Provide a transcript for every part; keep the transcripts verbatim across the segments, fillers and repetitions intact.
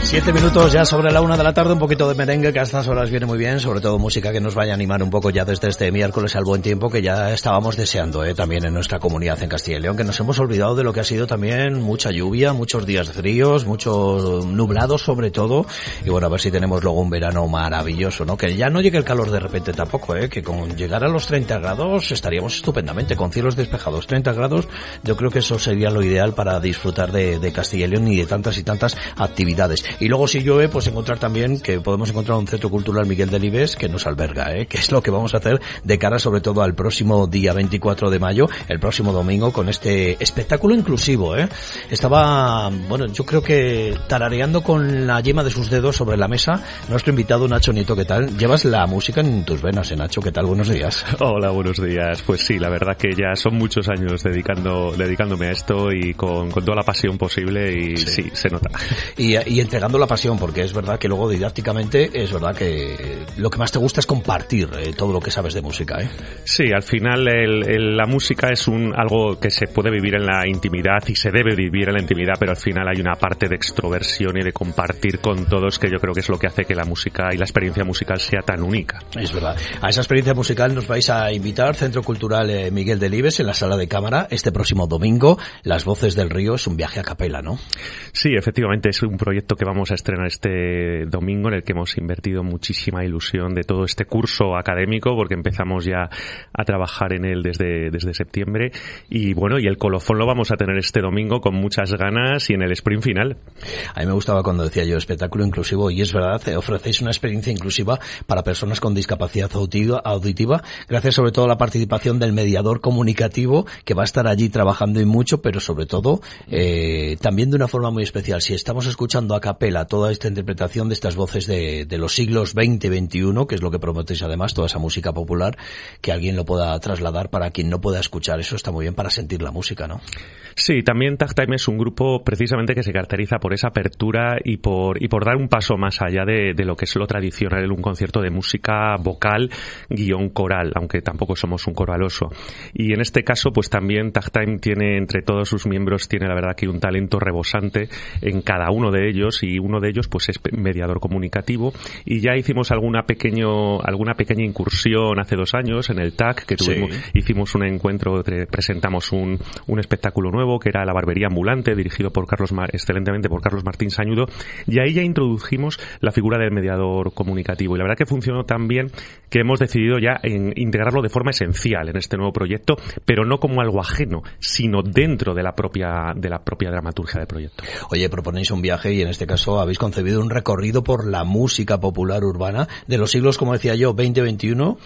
Siete minutos ya sobre la una de la tarde, un poquito de merengue que a estas horas viene muy bien, sobre todo música que nos vaya a animar un poco ya desde este miércoles al buen tiempo que ya estábamos deseando, ¿eh? También en nuestra comunidad en Castilla y León, que nos hemos olvidado de lo que ha sido también mucha lluvia, muchos días fríos, mucho nublados sobre todo, y bueno, a ver si tenemos luego un verano maravilloso, ¿no? Que ya no llegue el calor de repente tampoco, ¿eh? Que con llegar a los treinta grados estaríamos estupendamente, con cielos despejados, treinta grados, yo creo que eso sería lo ideal para disfrutar de, de Castilla y León y de tantas y tantas actividades. Y luego si llueve, pues encontrar también que podemos encontrar un centro cultural Miguel Delibes que nos alberga, ¿eh? Que es lo que vamos a hacer de cara sobre todo al próximo día veinticuatro de mayo, el próximo domingo, con este espectáculo inclusivo, ¿eh? Estaba, bueno, yo creo que tarareando con la yema de sus dedos sobre la mesa nuestro invitado Nacho Nieto. ¿Qué tal? Llevas la música en tus venas, ¿eh, Nacho? ¿Qué tal? Buenos días. Hola, buenos días. Pues sí, la verdad que ya son muchos años dedicando dedicándome a esto y con, con toda la pasión posible y sí, sí se nota. Y, y entregando la pasión, porque es verdad que luego didácticamente es verdad que lo que más te gusta es compartir eh, todo lo que sabes de música, ¿eh? Sí, al final el, el, la música es un algo que se puede vivir en la intimidad y se debe vivir en la intimidad, pero al final hay una parte de extroversión y de compartir con todos que yo creo que es lo que hace que la música y la experiencia musical sea tan única. Es verdad. A esa experiencia musical nos vais a invitar, Centro Cultural eh, Miguel Delibes, en la sala de cámara, este próximo domingo. Las Voces del Río es un viaje a capela, ¿no? Sí, efectivamente, es un proyecto que vamos a estrenar este domingo en el que hemos invertido muchísima ilusión de todo este curso académico, porque empezamos ya a trabajar en él desde, desde septiembre. Y bueno, y el colofón lo vamos a tener este domingo con muchas ganas y en el sprint final. A mí me gustaba cuando decía yo espectáculo inclusivo, y es verdad, ofrecéis una experiencia inclusiva para personas con discapacidad auditiva, auditiva, gracias sobre todo a la participación del mediador comunicativo que va a estar allí trabajando y mucho, pero sobre todo eh, también de una forma muy especial. Si estamos escuchando a capela toda esta interpretación de estas voces de, de los siglos veinte veintiuno, que es lo que prometéis además, toda esa música popular, que alguien lo pueda trasladar para quien no pueda escuchar, eso está muy bien para sentir la música, ¿no? Sí, también Tag Time es un grupo precisamente que se caracteriza por esa apertura y por y por dar un paso más allá de, de lo que es lo tradicional en un concierto de música vocal guión coral, aunque tampoco somos un coraloso. Y en este caso, pues también Tag Time tiene, entre todos sus miembros, tiene la verdad que un talento rebosante en cada uno de ellos, y uno de ellos pues es mediador comunicativo, y ya hicimos alguna pequeño alguna pequeña incursión hace dos años en el T A C, que tuvimos, sí. hicimos un encuentro, presentamos un, un espectáculo nuevo que era La Barbería Ambulante, dirigido por Carlos excelentemente por Carlos Martín Sañudo, y ahí ya introdujimos la figura del mediador comunicativo, y la verdad que funcionó tan bien que hemos decidido ya en integrarlo de forma esencial en este nuevo proyecto, pero no como algo ajeno, sino dentro de la propia de la propia dramaturgia del proyecto. Oye, proponéis un viaje y en este caso habéis concebido un recorrido por la música popular urbana de los siglos, como decía yo, veinte veintiuno,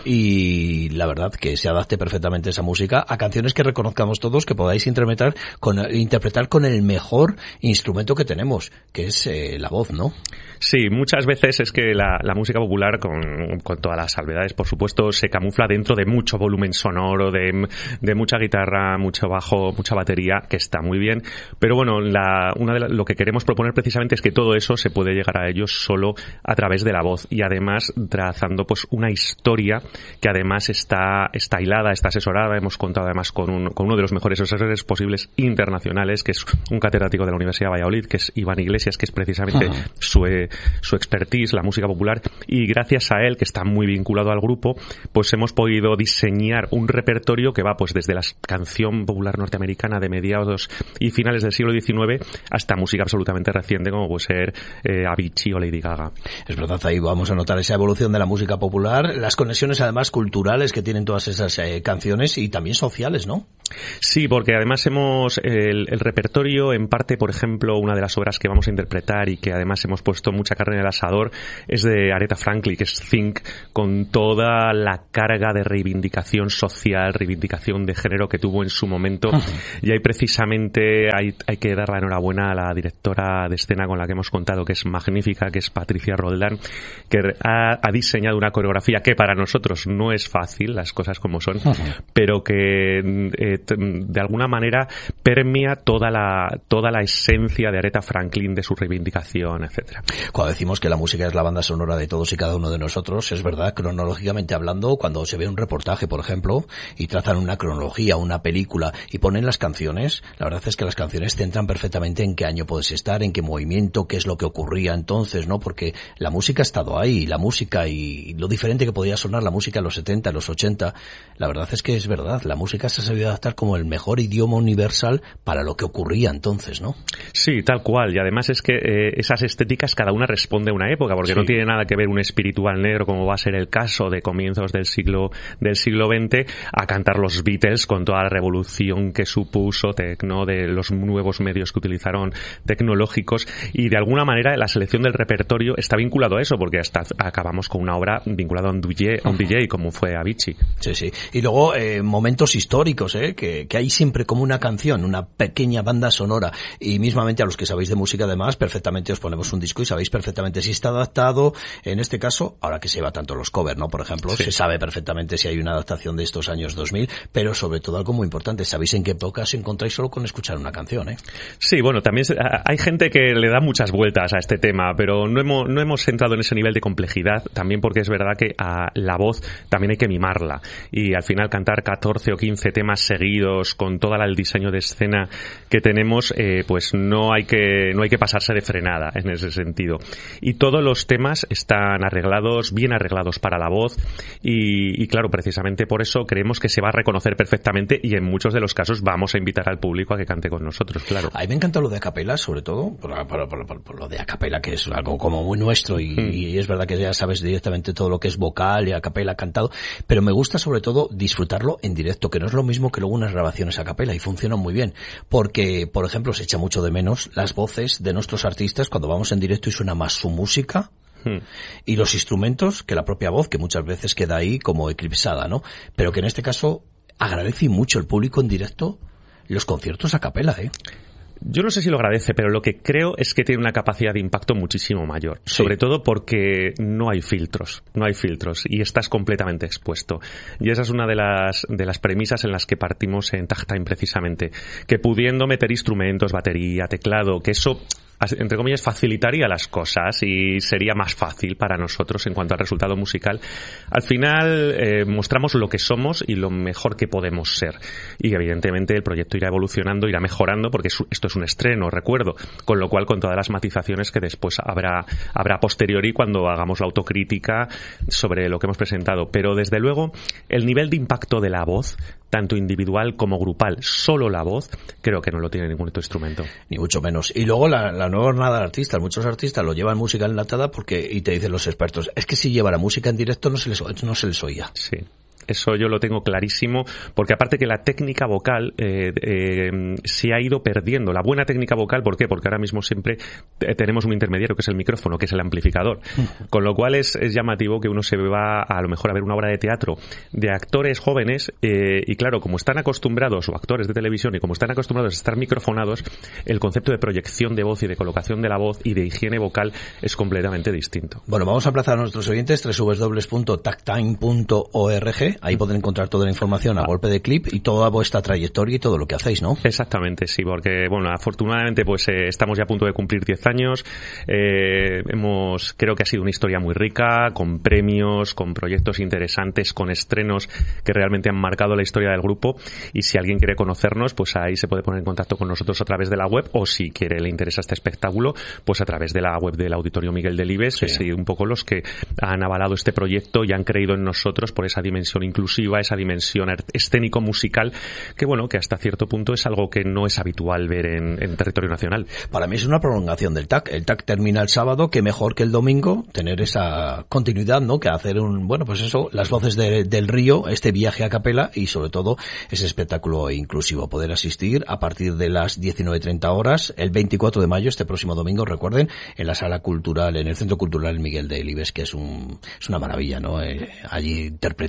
y la verdad que se adapte perfectamente esa música a canciones que reconozcamos todos, que podáis interpretar con, interpretar con el mejor instrumento que tenemos, que es eh, la voz, ¿no? Sí, muchas veces es que la, la música popular, con, con todas las salvedades, por supuesto, se camufla dentro de mucho volumen sonoro, de, de mucha guitarra, mucho bajo, mucha batería, que está muy bien. Pero bueno, la, una de la, lo que queremos proponer precisamente es que todo eso se puede llegar a ellos solo a través de la voz, y además trazando pues una historia que además está, está hilada, está asesorada. Hemos contado además con, un, con uno de los mejores asesores posibles internacionales, que es un catedrático de la Universidad de Valladolid, que es Iván Iglesias, que es precisamente uh-huh. su, su expertise, la música popular, y gracias a él, que está muy vinculado al grupo, pues hemos podido diseñar un repertorio que va pues desde la canción popular norteamericana de mediados y finales del siglo diecinueve hasta música absolutamente reciente, como puede ser eh, Avicii o Lady Gaga. Es verdad, ahí vamos a notar esa evolución de la música popular, las conexiones además culturales que tienen todas esas eh, canciones, y también sociales, ¿no? Sí, porque además hemos el, el repertorio, en parte, por ejemplo, una de las obras que vamos a interpretar y que además hemos puesto mucha carne en el asador es de Aretha Franklin, que es Think, con toda la carga de reivindicación social, reivindicación de género que tuvo en su momento. Uh-huh. Y ahí precisamente hay, hay que dar la enhorabuena a la directora de escena con la que hemos contado, que es magnífica, que es Patricia Roldán, que ha, ha diseñado una coreografía que para nosotros no es fácil, las cosas como son, uh-huh. pero que eh, de alguna manera permea toda la, toda la esencia de Aretha Franklin, de su reivindicación, etcétera. Cuando decimos que la música es la banda sonora de todos y cada uno de nosotros, es verdad, cronológicamente hablando, cuando se ve un reportaje, por ejemplo, y trazan una cronología, una película, y ponen las canciones, la verdad es que las canciones centran perfectamente en qué año puedes estar, en qué movimiento, qué es lo que ocurría entonces, ¿no? Porque la música ha estado ahí, la música y lo diferente que podía sonar la música en los setenta, en los ochenta, la verdad es que es verdad, la música se ha sabido adaptar como el mejor idioma universal para lo que ocurría entonces, ¿no? Sí, tal cual, y además es que eh, esas estéticas cada una responde a una época, porque sí. No tiene nada que ver un espiritual negro, como va a ser el caso de comienzos del siglo del siglo veinte, a cantar los Beatles con toda la revolución que supuso tecno, de los nuevos medios que utilizaron tecnológicos, y de alguna manera la selección del repertorio está vinculado a eso, porque hasta acabamos con una obra vinculada a un D J, a un D J como fue Avicii. Sí, sí. Y luego eh, momentos históricos, ¿eh? Que, que hay siempre como una canción, una pequeña banda sonora, y mismamente a los que sabéis de música además, perfectamente os ponemos un disco y sabéis perfectamente si está adaptado, en este caso, ahora que se lleva tanto los covers, ¿no? Por ejemplo, sí. Se sabe perfectamente si hay una adaptación de estos años dos mil, pero sobre todo algo muy importante, sabéis en qué época os encontráis solo con escuchar una canción, ¿eh? Sí, bueno, también se, hay gente que le da muchas vueltas a este tema, pero no hemos, no hemos entrado en ese nivel de complejidad, también porque es verdad que a la voz también hay que mimarla, y al final cantar catorce o quince temas seguidos con todo el diseño de escena que tenemos, eh, pues no hay que no hay que pasarse de frenada en ese sentido. Y todos los temas están arreglados, bien arreglados para la voz, y, y claro, precisamente por eso creemos que se va a reconocer perfectamente, y en muchos de los casos vamos a invitar al público a que cante con nosotros, claro. A mí me encanta lo de a capela, sobre todo, por, por, por, por, por lo de a capela, que es algo como muy nuestro, y, mm. y es verdad que ya sabes directamente todo lo que es vocal y a capela cantado, pero me gusta sobre todo disfrutarlo en directo, que no es lo mismo que luego unas grabaciones a capela, y funcionan muy bien, porque, por ejemplo, se echa mucho de menos las voces de nuestros artistas cuando vamos en directo y suena más su música hmm. y los instrumentos que la propia voz, que muchas veces queda ahí como eclipsada, ¿no? Pero que en este caso agradece mucho el público en directo los conciertos a capela, ¿eh? Yo no sé si lo agradece, pero lo que creo es que tiene una capacidad de impacto muchísimo mayor. Sí. Sobre todo porque no hay filtros, no hay filtros y estás completamente expuesto. Y esa es una de las de las premisas en las que partimos en Tag Time precisamente. Que pudiendo meter instrumentos, batería, teclado, que eso, entre comillas, facilitaría las cosas y sería más fácil para nosotros en cuanto al resultado musical. Al final eh, mostramos lo que somos y lo mejor que podemos ser. Y evidentemente el proyecto irá evolucionando, irá mejorando, porque esto es un estreno, recuerdo, con lo cual con todas las matizaciones que después habrá habrá posteriori cuando hagamos la autocrítica sobre lo que hemos presentado. Pero desde luego el nivel de impacto de la voz, tanto individual como grupal, solo la voz, creo que no lo tiene ningún otro instrumento. Ni mucho menos. Y luego la, la nueva jornada de artistas. Muchos artistas lo llevan música enlatada porque, y te dicen los expertos, es que si llevara música en directo no se les, no se les oía. Sí. Eso yo lo tengo clarísimo, porque aparte que la técnica vocal eh, eh, se ha ido perdiendo. La buena técnica vocal, ¿por qué? Porque ahora mismo siempre eh, tenemos un intermediario que es el micrófono, que es el amplificador. Uh-huh. Con lo cual es, es llamativo que uno se va a lo mejor a ver una obra de teatro de actores jóvenes eh, y claro, como están acostumbrados, o actores de televisión, y como están acostumbrados a estar microfonados, el concepto de proyección de voz y de colocación de la voz y de higiene vocal es completamente distinto. Bueno, vamos a emplazar a nuestros oyentes doble u doble u doble u punto tagtime punto org. Ahí pueden encontrar toda la información a golpe de clip y toda vuestra trayectoria y todo lo que hacéis, ¿no? Exactamente, sí, porque, bueno, afortunadamente pues eh, estamos ya a punto de cumplir diez años. Eh, hemos, creo que ha sido una historia muy rica, con premios, con proyectos interesantes, con estrenos que realmente han marcado la historia del grupo. Y si alguien quiere conocernos, pues ahí se puede poner en contacto con nosotros a través de la web, o si quiere, le interesa este espectáculo, pues a través de la web del Auditorio Miguel Delibes, sí. Que son un poco los que han avalado este proyecto y han creído en nosotros por esa dimensión inclusiva, esa dimensión escénico-musical, que bueno, que hasta cierto punto es algo que no es habitual ver en, en territorio nacional. Para mí es una prolongación del T A C. El T A C termina el sábado, que mejor que el domingo tener esa continuidad, ¿no? Que hacer un, bueno, pues eso, las voces de, del río, este viaje a capela y sobre todo ese espectáculo inclusivo. Poder asistir a partir de las diecinueve treinta horas, el veinticuatro de mayo, este próximo domingo, recuerden, en la sala cultural, en el Centro Cultural Miguel Delibes, que es un, es una maravilla, ¿no? Eh, allí interpretar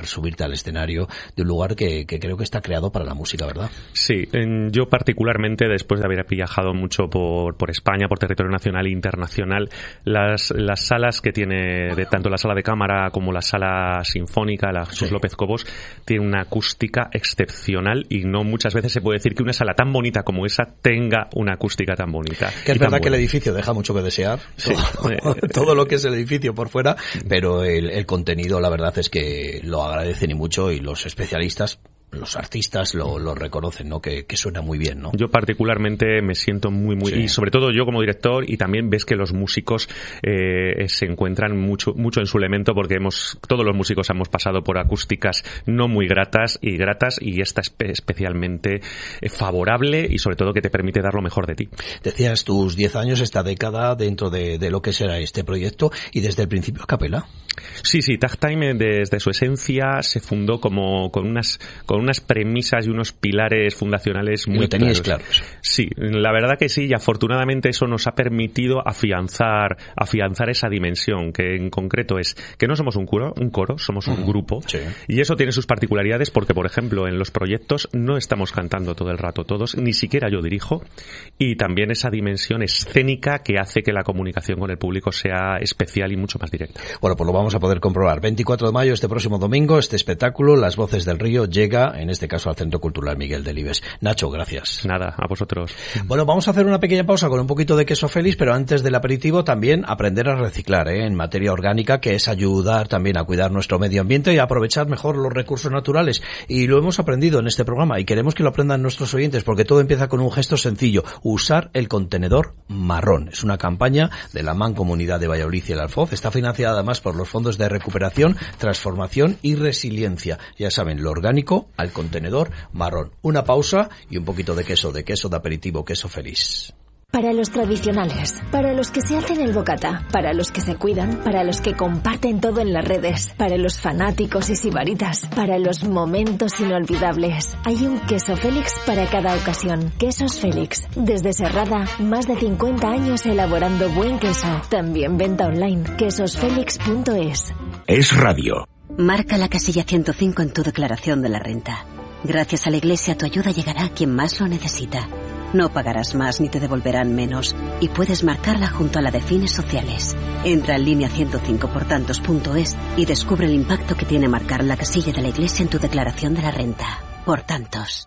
disfrutar, subirte al escenario de un lugar que, que creo que está creado para la música, ¿verdad? Sí, yo particularmente, después de haber viajado mucho por, por España, por territorio nacional e internacional, las, las salas que tiene, de tanto la sala de cámara como la sala sinfónica, la Jesús sí. López Cobos, tiene una acústica excepcional y no muchas veces se puede decir que una sala tan bonita como esa tenga una acústica tan bonita. Que es verdad que el edificio deja mucho que desear, sí. todo, todo lo que es el edificio por fuera, pero el, el contenido la verdad es que lo agradecen y mucho, y los especialistas, los artistas lo, lo reconocen, ¿no? Que, que suena muy bien, ¿no? Yo particularmente me siento muy, muy... Sí. Y sobre todo yo como director, y también ves que los músicos eh, se encuentran mucho mucho en su elemento, porque hemos todos los músicos hemos pasado por acústicas no muy gratas y gratas, y esta es especialmente favorable y sobre todo que te permite dar lo mejor de ti. Decías tus diez años, esta década dentro de, de lo que será este proyecto, y desde el principio a capela. Sí, sí, Tag Time desde su esencia se fundó como con unas con unas premisas y unos pilares fundacionales muy y lo teníais claros. claros. Sí, la verdad que sí, y afortunadamente eso nos ha permitido afianzar afianzar esa dimensión, que en concreto es que no somos un coro, un coro, somos un uh-huh. grupo, sí. Y eso tiene sus particularidades porque, por ejemplo, en los proyectos no estamos cantando todo el rato todos, ni siquiera yo dirijo, y también esa dimensión escénica que hace que la comunicación con el público sea especial y mucho más directa. Bueno, pues lo vamos a poder comprobar. veinticuatro de mayo, este próximo domingo, este espectáculo, Las Voces del Río, llega, en este caso, al Centro Cultural Miguel Delibes. Nacho, gracias. Nada, a vosotros. Bueno, vamos a hacer una pequeña pausa con un poquito de queso Félix, pero antes del aperitivo también aprender a reciclar, ¿eh? En materia orgánica, que es ayudar también a cuidar nuestro medio ambiente y a aprovechar mejor los recursos naturales. Y lo hemos aprendido en este programa y queremos que lo aprendan nuestros oyentes, porque todo empieza con un gesto sencillo: usar el contenedor marrón. Es una campaña de la Mancomunidad de Valladolid y el Alfoz. Está financiada además por los fondos de recuperación, transformación y resiliencia. Ya saben, lo orgánico al contenedor marrón. Una pausa y un poquito de queso, de queso de aperitivo, queso Félix. Para los tradicionales, para los que se hacen el bocata, para los que se cuidan, para los que comparten todo en las redes, para los fanáticos y sibaritas, para los momentos inolvidables. Hay un queso Félix para cada ocasión. Quesos Félix. Desde Serrada, más de cincuenta años elaborando buen queso. También venta online, quesos félix punto es. Es radio. Marca la casilla ciento cinco en tu declaración de la renta. Gracias a la Iglesia, tu ayuda llegará a quien más lo necesita. No pagarás más ni te devolverán menos, y puedes marcarla junto a la de fines sociales. Entra en línea ciento cinco por tantos punto es y descubre el impacto que tiene marcar la casilla de la Iglesia en tu declaración de la renta. Por tantos.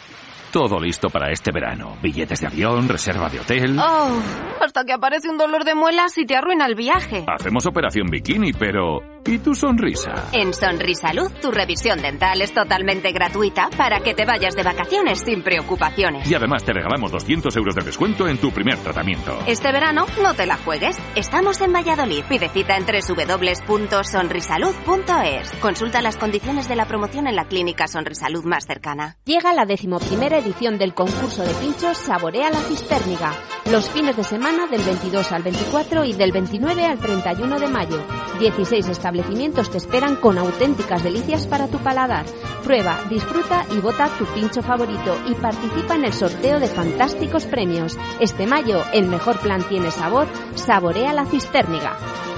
Todo listo para este verano. Billetes de avión, reserva de hotel... Oh, hasta que aparece un dolor de muelas y te arruina el viaje. Hacemos operación bikini, pero... ¿y tu sonrisa? En Sonrisalud, tu revisión dental es totalmente gratuita para que te vayas de vacaciones sin preocupaciones. Y además te regalamos doscientos euros de descuento en tu primer tratamiento. Este verano no te la juegues. Estamos en Valladolid. Pide cita en doble u doble u doble u punto sonrisalud punto es. Consulta las condiciones de la promoción en la clínica Sonrisalud más cercana. Llega la decimoprimera edición del concurso de pinchos Saborea la Cistérniga. Los fines de semana del veintidós al veinticuatro y del veintinueve al treinta y uno de mayo. dieciséis establecimientos te esperan con auténticas delicias para tu paladar. Prueba, disfruta y vota tu pincho favorito y participa en el sorteo de fantásticos premios. Este mayo, el mejor plan tiene sabor. Saborea la Cistérniga.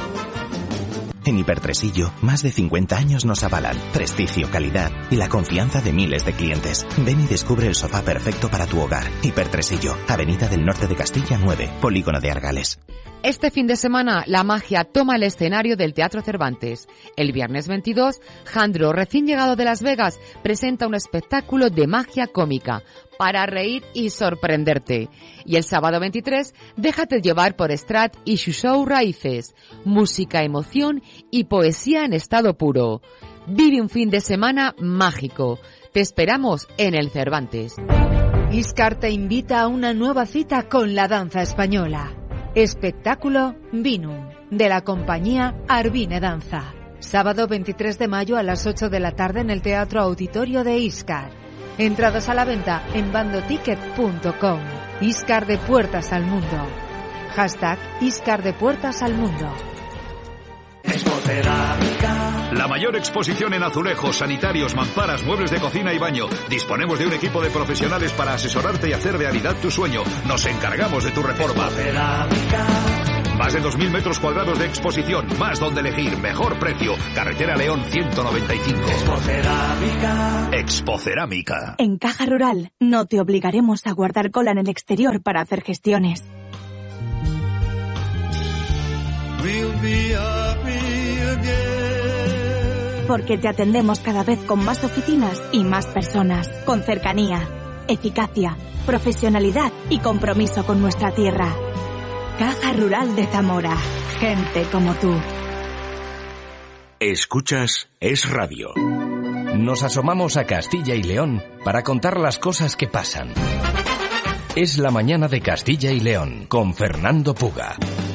En Hipertresillo, más de cincuenta años nos avalan prestigio, calidad y la confianza de miles de clientes. Ven y descubre el sofá perfecto para tu hogar. Hipertresillo, Avenida del Norte de Castilla nueve, Polígono de Argales. Este fin de semana, la magia toma el escenario del Teatro Cervantes. El viernes veintidós, Jandro, recién llegado de Las Vegas, presenta un espectáculo de magia cómica para reír y sorprenderte. Y el sábado veintitrés, déjate llevar por Strat y su show Raíces. Música, emoción y poesía en estado puro. Vive un fin de semana mágico. Te esperamos en el Cervantes. Iscar te invita a una nueva cita con la danza española. Espectáculo Vinum, de la compañía Arvine Danza. Sábado veintitrés de mayo a las ocho de la tarde en el Teatro Auditorio de Iscar. Entradas a la venta en bandoticket punto com. Iscar de puertas al mundo. Hashtag Iscar de puertas al mundo. La mayor exposición en azulejos, sanitarios, mamparas, muebles de cocina y baño. Disponemos de un equipo de profesionales para asesorarte y hacer realidad tu sueño. Nos encargamos de tu reforma. Más de dos mil metros cuadrados de exposición, más donde elegir, mejor precio. Carretera León ciento noventa y cinco. Expocerámica. Expocerámica. En Caja Rural no te obligaremos a guardar cola en el exterior para hacer gestiones. Porque te atendemos cada vez con más oficinas y más personas, con cercanía, eficacia, profesionalidad y compromiso con nuestra tierra. Caja Rural de Zamora. Gente como tú. Escuchas Es Radio. Nos asomamos a Castilla y León para contar las cosas que pasan. Es la mañana de Castilla y León con Fernando Puga.